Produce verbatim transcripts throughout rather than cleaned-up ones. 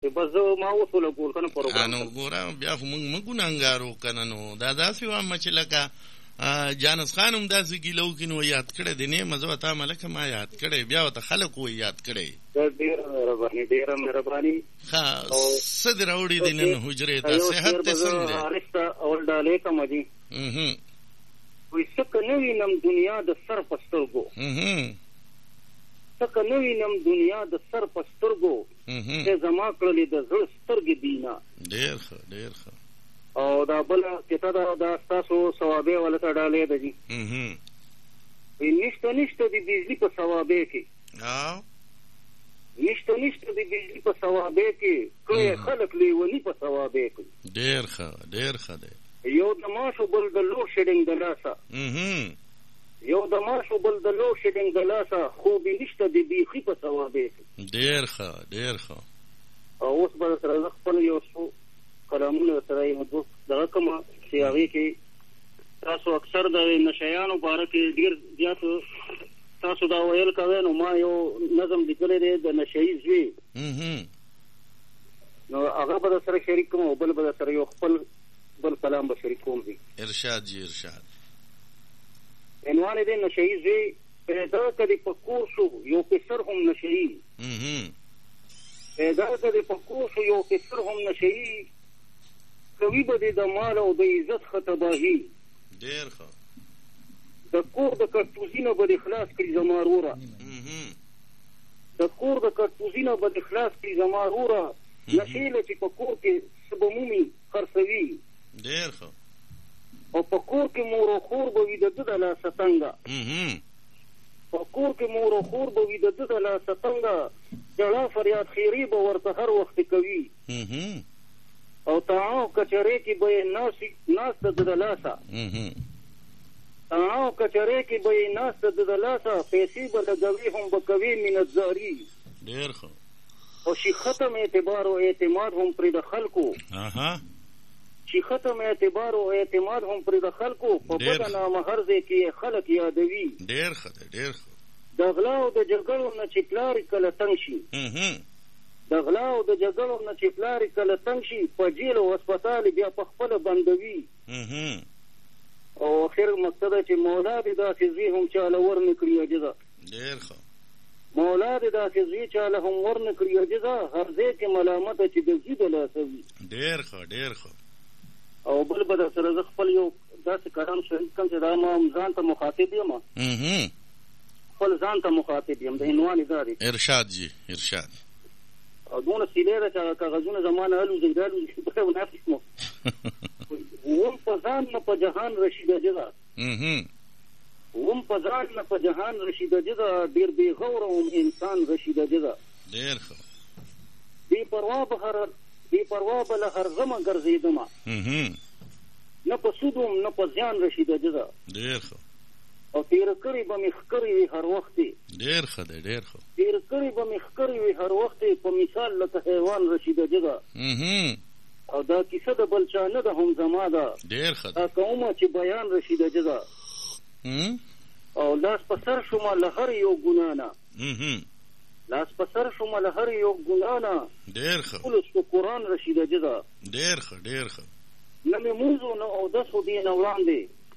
بس زه ما اوس ولګول که نه پروګرام نو ګوره بیا خو موږ مه ګنهګار وو که نه نو دا داسې وامه چې لکه جانس خان هم داسې ګیله وکړي نو یاد کړی دی نه مزه وتا ملکه ما یاد کړی بیا ورته خلک وایي یاد کړی ډېره مهرباني ډېره مهرباني ښه څه دې راوړي دي نن حجرې ته صحت دې څنګه دی حارث ته اول ډالۍ کمه دي وایي څه که نه وینم دنیا د سر په سترګو څه که نه وینم دنیا د سر په سترګو چې زما کړلې د زړه سترګې بینا ډېر ښه ډېر ښه او دا بله کته ده دا ستاسو ثوابې والا ته ډالۍ ده جي نشته نشته د بجلي په ثوابې کې نشته نشته د بجلي په ثوابې کې کړی خلک لیوني په ثوابې کې ډېر ښه ډېر ښه دی یو د ماشو بل د لوډ شیډینګ د لاسه یو د ماشو بل د لوډ شیډینګ د لاسه خوبې نشته د بیخي په ثوابې کې ډېر ښه ډېر ښه او اوس به سره زه خپل یو څو کلامونه سره یې مدو دغه کومه چې هغې کې تاسو اکثر د نشیانو باره کې ډېر زیات تاسو دا ویل کوئ نو ما یو نظم لیکلی دی د نشهیي زوی نو هغه به در سره شریک کوم او بل به در سره یو خپل بل کلام به شریک کوم دی ارشاد جی ارشاد عنوان یې دی نشهیي زوی پیدا کدی په کور شو یو پسر هم نشهیي پیدا کدی په کور شو یو پسر هم نشهیي کوي به دې د مال او د عزت ښه تباهي ډېر ښه د کور د کټوزي نه به دې خلاص کړي زما وروره د کور د کټوزي نه به دې خلاص کړي زما وروره نشې له چې په کور کې څه به مومي خرڅوي ډېر ښه او په کور کې مور او خور به وي د ده د لاسه تنګه په کور کې مور او خور به وي د ده د لاسه تنګه جړا فریاد خیري به ورته هر وخت کوي او تاو کچرې کې به یې ناست د ده د لاسه تاو کچرې کې به یې ناست د ده د لاسه پیسې به لګوي هم به کوي منتظاري ډېر ښه او شي ختم اعتبار او اعتماد هم پرې د خلکو چې ختم اعتبار او اعتماد هم پرې د خلکو په بده نامه هر ځای کې خلک یادوي ډېر ښه دی ډېر ښه د غلا او د جګړو نه چې پلار کله تنګ شي د غلا او د جګړو نه چې پلار کله تنګ شي په جیل او هسپتال بیا په خپله بندوي او اخر مقصد چې مولا دې داسې زوی هم چاله ورنه کړي عجزه ډېر ښه مولا دې داسې زوی چاله هم ورنه کړي عجزه هر ځای کې ملامته چې د زوی د لاسه وي ډېر ښه ډېر ښه او بل به در سره زه خپل یو داسې کلام شریک کړم چې دا ما ځان ته مخاطب یم خپل ځان ته مخاطب یم د عنوان یې دا دی ارشاد جي ارشاد او دونه سیلې ده چې هغه کاغذونه زما نه الوزي دا الوزي بیا ونافس مو وم په ځان نه په جهان رشید عجزه وم په ځان نه په جهان رشید عجزه ډېر بې غوره وم انسان رشید عجزه ډېر ښه بې پروا به هر بې پروا به له هرزمه ګرځېدمه نه په سود وم نه په زیان رشید عجزه ډېر ښه او تېره کړې به مې ښکرې وي هر وخت ډېر ښه دی ډېر ښه تېره کړې به مې ښکرې وي هر وخت په مثال لکه حیوان رشید عجزه او دا کیسه د بل چا نه ده هم زما ده ډېر ښه دا کومه چې بیان رشید عجزه او لاس په سر شومه له هر یو ګناه نه لاس په سر شومه له هر یو ګناه نه ډېر ښه ټولو په قرآن رشید عجزه ډېر ښه ډېر ښه نه مې مونځ و نه اودس و دې نه وړاندې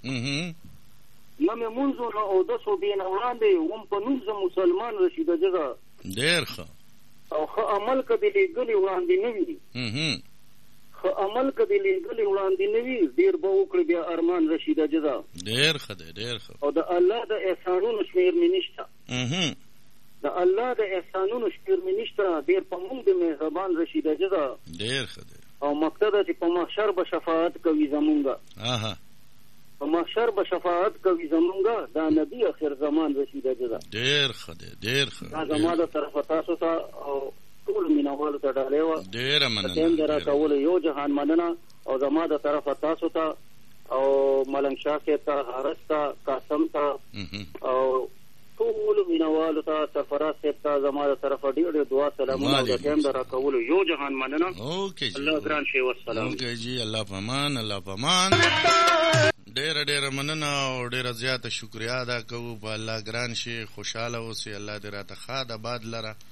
نه مې مونځ و نه اودس و دې نه وړاندې وم په نوم زه مسلمان رشید عجزه ډېر ښه او ښه عمل که دې لیږلي وړاندې نه وي ښه عمل که دې لیږلي وړاندې نه وي ډېر به وکړي بیا ارمان رشید عجزه ډېر ښه دی ډېر ښه او د الله د احسانونو شمېر مې نشته د الله د احسانونو شمېر مې نشته ډېر په موږ د مهربان رشید عجزه ډېر ښه دی او مقصد چې په محشر به شفاعت کوي زمونږه په محشر به شفاعت کوي زمونږه دا نبي اخر زمان رشید عجزه ډېر ښه دی ډېر ښه دا زما د طرفه تاسو ته او ټول مینوالو ته ډالۍ وه ډېره مننه ټایم د راکولو یو جهان مننه او زما د طرفه تاسو ته او ملنګ شاه صاحب ته حارث ته قاسم ته او ټولو مینوالو ته سرفراز صاحب ته زما د طرفه ډېر ډېر دعا سلامونه او د ټایم د راکولو یو جهان مننه الله ګران شي والسلام اوکې جي الله پامان الله پامان ډېره ډېره مننه او ډېره زیاته شکریا ادا کوو په الله ګران شي خوشحاله اوسئ الله دې راته ښاد آباد لره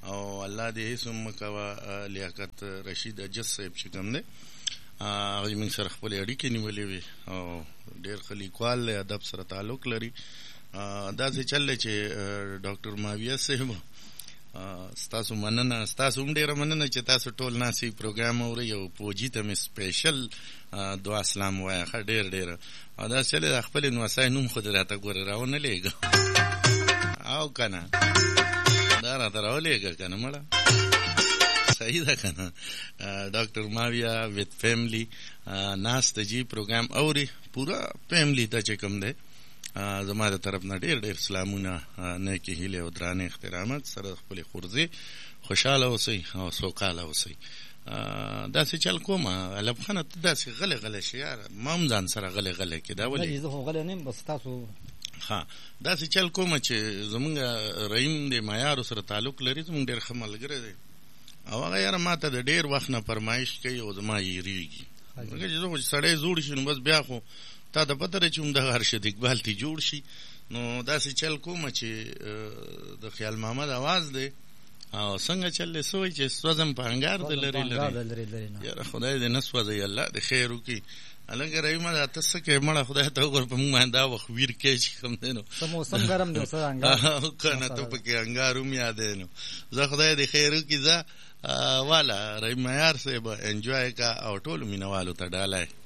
او الله دې هیڅ هم مکوه. لیاقت رشید اجز صاحب چې کوم دی هغه موږ سره خپلې اړیکې نیولې وې او ډېر ښه لیکوال دی، ادب سره تعلق لري. داسې چل دی چې ډاکټر ماویه صاحب ستاسو مننه، ستاسو هم ډېره مننه چې تاسو ټول ناسې پروګرام اورئ او پوجي ته مې سپیشل دعا سلام وایه ښه ډېر ډېره. او داسې چل دی د خپلې نوسای نوم خو دې راته ګورې راونه لېږه او که نه دا راته راولېږه که نه مړه صحیح ده که نه. ډاکټر ماویه ویت فیملی ناسته جي پروګرام اوري، پوره فیملی ته چې کوم دی زما د طرف نه ډېر ډېر سلامونه، نیکې هیلې او درانه احترامات سره د خپلې خورځې خوشحاله اوسئ او سوکاله اوسئ. داسې چل کومه الب خانه ته داسې غلی غلی شي یاره، ما هم ځان سره غلی غلی کې دا ولې زه خو غلی نه یم، بس تاسو ها داسې چل کومه چې زمونږ رحیم د معیارو سره تعلق لري، زمونږ ډېر ښه ملګری دی او هغه یاره ما ته د ډېر وخت نه فرمایش کوي او زما یېرېږي ځکه چې زه خو چې سړی زوړ شي نو بس بیا خو تا ته پته ده چې همدغه ارشد اقبال تی جوړ شي. نو داسې چل کومه چې د خیال محمد اواز دی او څنګه چل دی سوی چې سوځم په انګار د لرې لرې یاره خدای دې نه سوځوي، الله دې خیر وکړي. هلکه رحیمه دا ته څه کوې مړه خدای ته وګوره په موږ باندې دا وخت ویر کوې چې کوم دی نو موسم ګرم دی که نه ته پکې انګار هم یادی نو زه خدای دې خیر وکړي. زه والا رحیم معیار صاحب انجوای کا او ټولو مینهوالو ته ډالۍ